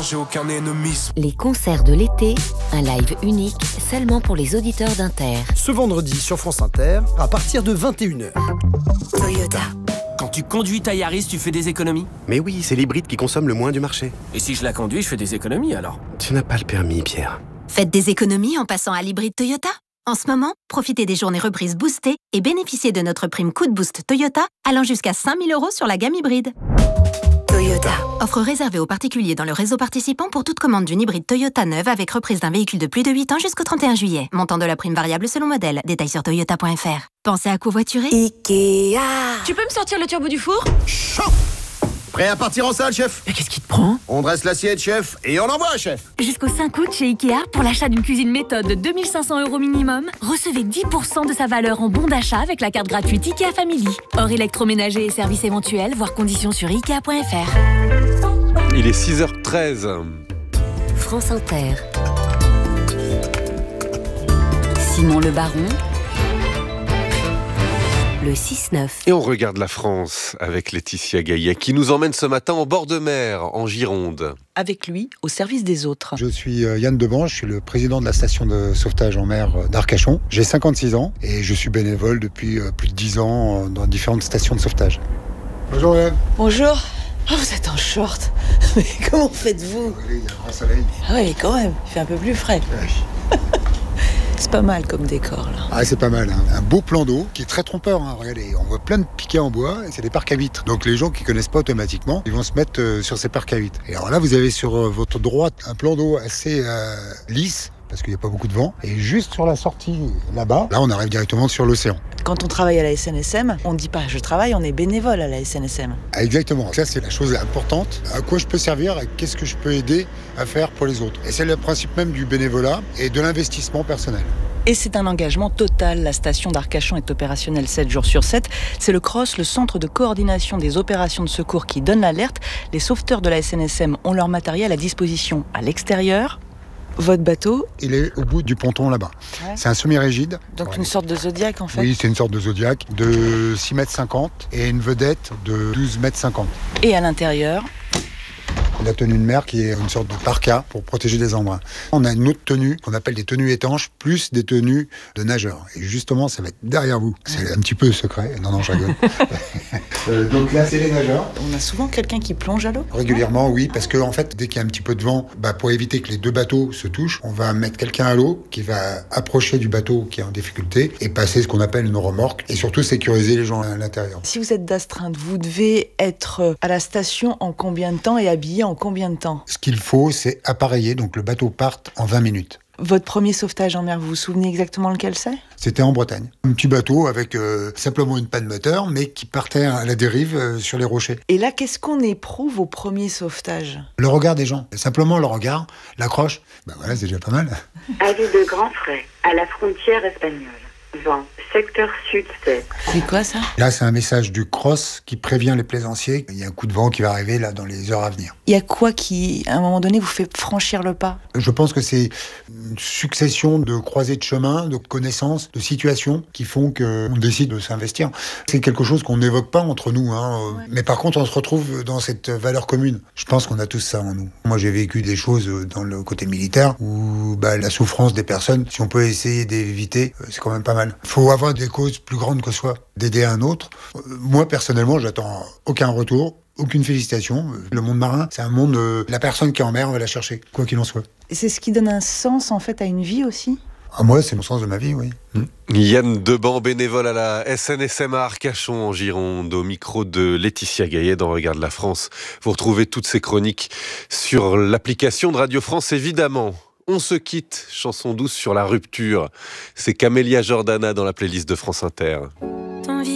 j'ai aucun ennemi. Les concerts de l'été, un live unique seulement pour les auditeurs d'Inter. Ce vendredi sur France Inter, à partir de 21h. Toyota. Quand tu conduis ta Yaris, tu fais des économies ? Mais oui, c'est l'hybride qui consomme le moins du marché. Et si je la conduis, je fais des économies alors ? Tu n'as pas le permis, Pierre. Faites des économies en passant à l'hybride Toyota. En ce moment, profitez des journées reprises boostées et bénéficiez de notre prime Coup de Boost Toyota allant jusqu'à 5 000 € sur la gamme hybride. Toyota. Offre réservée aux particuliers dans le réseau participant pour toute commande d'une hybride Toyota neuve avec reprise d'un véhicule de plus de 8 ans jusqu'au 31 juillet. Montant de la prime variable selon modèle. Détails sur toyota.fr. Pensez à covoiturer ? Ikea. Tu peux me sortir le turbo du four ? Chaud. Prêt à partir en salle, chef ? Mais qu'est-ce qui te prend ? On dresse l'assiette, chef, et on envoie, chef. Jusqu'au 5 août chez Ikea, pour l'achat d'une cuisine méthode de 2 500 € minimum, recevez 10% de sa valeur en bon d'achat avec la carte gratuite Ikea Family. Hors électroménager et services éventuels, voire conditions sur Ikea.fr. Il est 6h13. France Inter. Simon Le Baron. Le 6-9. Et on regarde la France avec Laetitia Gaillet qui nous emmène ce matin en bord de mer, en Gironde. Avec lui, au service des autres. Je suis Yann Deban, je suis le président de la station de sauvetage en mer d'Arcachon. J'ai 56 ans et je suis bénévole depuis plus de 10 ans dans différentes stations de sauvetage. Bonjour Yann. Bonjour. Oh, vous êtes en short. Mais comment faites-vous ? Il y a un grand soleil. Ah oui, quand même, il fait un peu plus frais. Ouais. C'est pas mal comme décor, là. Ah, c'est pas mal, hein. Un beau plan d'eau qui est très trompeur, hein. Regardez, on voit plein de piquets en bois et c'est des parcs à vitres. Donc les gens qui connaissent pas automatiquement, ils vont se mettre sur ces parcs à vitres. Et alors là, vous avez sur votre droite un plan d'eau assez lisse, parce qu'il n'y a pas beaucoup de vent. Et juste sur la sortie là-bas, là on arrive directement sur l'océan. Quand on travaille à la SNSM, on ne dit pas je travaille, on est bénévole à la SNSM. Ah, exactement, ça c'est la chose importante. À quoi je peux servir et qu'est-ce que je peux aider à faire pour les autres. Et c'est le principe même du bénévolat et de l'investissement personnel. Et c'est un engagement total. La station d'Arcachon est opérationnelle 7 jours sur 7. C'est le CROSS, le centre de coordination des opérations de secours, qui donne l'alerte. Les sauveteurs de la SNSM ont leur matériel à disposition à l'extérieur. Votre bateau ? Il est au bout du ponton là-bas. Ouais. C'est un semi-rigide. Donc une sorte de Zodiac en fait ? Oui, c'est une sorte de Zodiac de 6,50 m et une vedette de 12,50 m. Et à l'intérieur ? La tenue de mer qui est une sorte de parka pour protéger des embruns. On a une autre tenue qu'on appelle des tenues étanches plus des tenues de nageurs. Et justement, ça va être derrière vous. C'est un petit peu secret. Non, je rigole. Donc là, c'est les nageurs. On a souvent quelqu'un qui plonge à l'eau ? Régulièrement, oui, parce que en fait, dès qu'il y a un petit peu de vent, pour éviter que les deux bateaux se touchent, on va mettre quelqu'un à l'eau qui va approcher du bateau qui est en difficulté et passer ce qu'on appelle une remorque et surtout sécuriser les gens à l'intérieur. Si vous êtes d'astreinte, vous devez être à la station en combien de temps et habillé en combien de temps ? Ce qu'il faut, c'est appareiller, donc le bateau parte en 20 minutes. Votre premier sauvetage en mer, vous vous souvenez exactement lequel c'est ? C'était en Bretagne. Un petit bateau avec simplement une panne moteur, mais qui partait à la dérive sur les rochers. Et là, qu'est-ce qu'on éprouve au premier sauvetage ? Le regard des gens. Simplement le regard, l'accroche. Voilà, c'est déjà pas mal. Avis de Grand Frais, à la frontière espagnole. Vent, secteur sud-7. C'est quoi ça ? Là, c'est un message du CROSS qui prévient les plaisanciers. Il y a un coup de vent qui va arriver là dans les heures à venir. Il y a quoi qui, à un moment donné, vous fait franchir le pas ? Je pense que c'est une succession de croisées de chemins, de connaissances, de situations qui font qu'on décide de s'investir. C'est quelque chose qu'on n'évoque pas entre nous, hein. Ouais. Mais par contre, on se retrouve dans cette valeur commune. Je pense qu'on a tous ça en nous. Moi, j'ai vécu des choses dans le côté militaire où la souffrance des personnes, si on peut essayer d'éviter, c'est quand même pas mal. Il faut avoir des causes plus grandes que soi, d'aider un autre. Moi, personnellement, j'attends aucun retour, aucune félicitation. Le monde marin, c'est un monde, la personne qui est en mer, on va la chercher, quoi qu'il en soit. Et c'est ce qui donne un sens, en fait, à une vie aussi ? Moi, c'est le sens de ma vie, oui. Yann Deban, bénévole à la SNSM à Arcachon, en Gironde, au micro de Laetitia Gaillet dans Regarde la France. Vous retrouvez toutes ces chroniques sur l'application de Radio France, évidemment. On se quitte, chanson douce sur la rupture. C'est Camélia Jordana dans la playlist de France Inter.